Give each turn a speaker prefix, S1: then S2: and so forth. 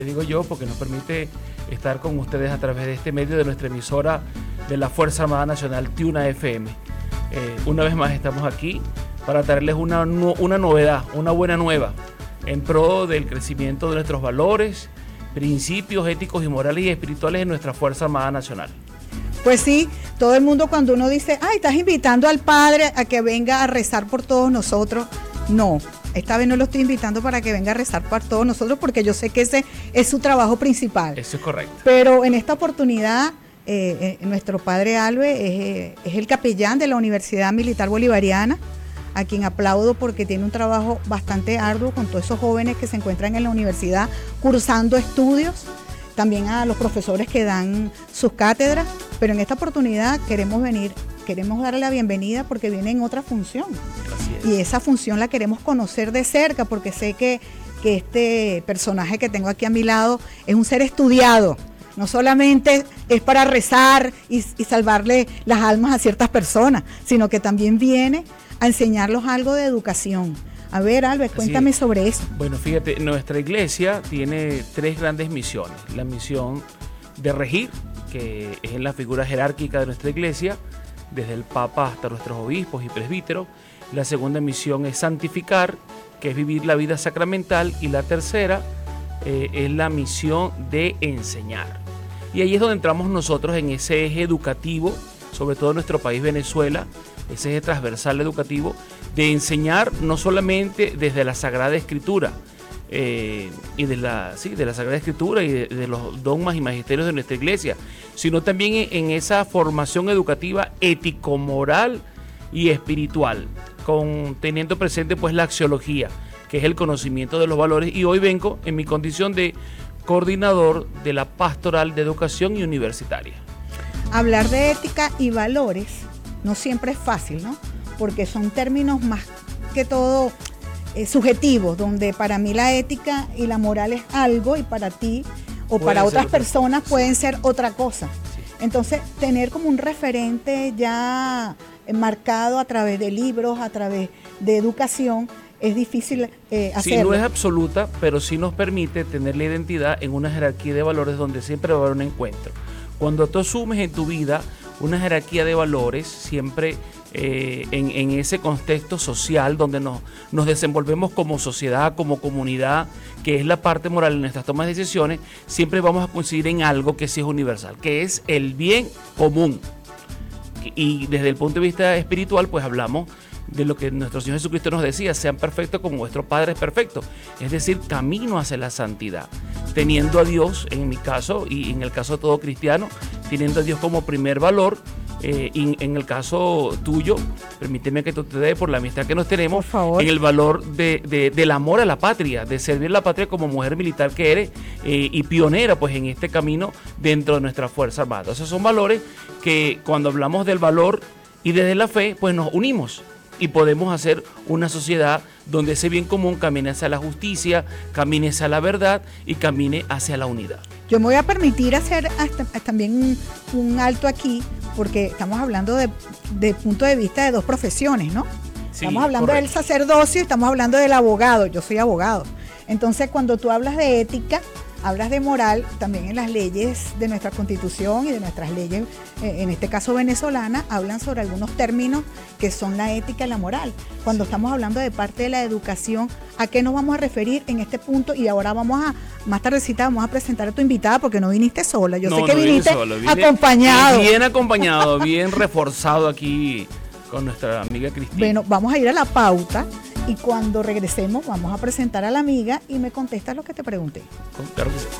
S1: Digo yo porque nos permite estar con ustedes a través de este medio de nuestra emisora de la Fuerza Armada Nacional, Tiuna FM. Una vez más estamos aquí para traerles una novedad, una buena nueva en pro del crecimiento de nuestros valores, principios éticos y morales y espirituales en nuestra Fuerza Armada Nacional.
S2: Pues sí, todo el mundo cuando uno dice, ay, estás invitando al Padre a que venga a rezar por todos nosotros, no. Esta vez no lo estoy invitando para que venga a rezar por todos nosotros porque yo sé que ese es su trabajo principal.
S1: Eso es correcto.
S2: Pero en esta oportunidad, nuestro padre Alve es el capellán de la Universidad Militar Bolivariana, a quien aplaudo porque tiene un trabajo bastante arduo con todos esos jóvenes que se encuentran en la universidad cursando estudios, también a los profesores que dan sus cátedras, pero en esta oportunidad queremos darle la bienvenida porque viene en otra función. Y esa función la queremos conocer de cerca porque sé que este personaje que tengo aquí a mi lado es un ser estudiado. No solamente es para rezar y salvarle las almas a ciertas personas, sino que también viene a enseñarlos algo de educación. A ver, Albert, cuéntame sobre eso.
S1: Bueno, fíjate, nuestra iglesia tiene 3 grandes misiones. La misión de regir, que es en la figura jerárquica de nuestra iglesia, desde el Papa hasta nuestros obispos y presbíteros. La segunda misión es santificar, que es vivir la vida sacramental. Y la tercera es la misión de enseñar. Y ahí es donde entramos nosotros en ese eje educativo, sobre todo en nuestro país Venezuela, ese eje transversal educativo, de enseñar no solamente desde la Sagrada Escritura, y de la Sagrada Escritura y de los dogmas y magisterios de nuestra iglesia, sino también en esa formación educativa ético-moral y espiritual, teniendo presente pues la axiología, que es el conocimiento de los valores, y hoy vengo en mi condición de coordinador de la Pastoral de Educación y Universitaria.
S2: Hablar de ética y valores no siempre es fácil, ¿no? Porque son términos más que todo subjetivos, donde para mí la ética y la moral es algo y para ti o para otras personas pueden ser otra cosa. Entonces, tener como un referente ya marcado a través de libros, a través de educación, es difícil hacerlo.
S1: Sí, no es absoluta, pero sí nos permite tener la identidad en una jerarquía de valores donde siempre va a haber un encuentro. Cuando tú asumes en tu vida una jerarquía de valores, siempre en ese contexto social donde nos desenvolvemos como sociedad, como comunidad, que es la parte moral en nuestras tomas de decisiones, siempre vamos a coincidir en algo que sí es universal, que es el bien común. Y desde el punto de vista espiritual, pues hablamos de lo que nuestro Señor Jesucristo nos decía: sean perfectos como vuestro Padre es perfecto, es decir, camino hacia la santidad, teniendo a Dios, en mi caso y en el caso de todo cristiano, teniendo a Dios como primer valor. Y en el caso tuyo, permíteme que te dé por la amistad que nos tenemos, en el valor del amor a la patria, de servir a la patria como mujer militar que eres, y pionera pues en este camino dentro de nuestra Fuerza Armada. Esos son valores que cuando hablamos del valor y desde la fe, pues nos unimos y podemos hacer una sociedad donde ese bien común camine hacia la justicia, camine hacia la verdad y camine hacia la unidad.
S2: Yo me voy a permitir hacer también un alto aquí, porque estamos hablando de punto de vista de 2 profesiones, ¿no? Sí, estamos hablando del sacerdocio y estamos hablando del abogado. Yo soy abogado. Entonces, cuando tú hablas de ética, hablas de moral, también en las leyes de nuestra Constitución y de nuestras leyes, en este caso venezolana, hablan sobre algunos términos que son la ética y la moral. Cuando estamos hablando de parte de la educación, ¿a qué nos vamos a referir en este punto? Y ahora más tardecita vamos a presentar a tu invitada porque no viniste sola. Yo sé que viniste acompañado.
S1: Bien acompañado, bien reforzado aquí con nuestra amiga Cristina.
S2: Bueno, vamos a ir a la pauta. Y cuando regresemos vamos a presentar a la amiga y me contestas lo que te pregunté.
S1: Claro que sí.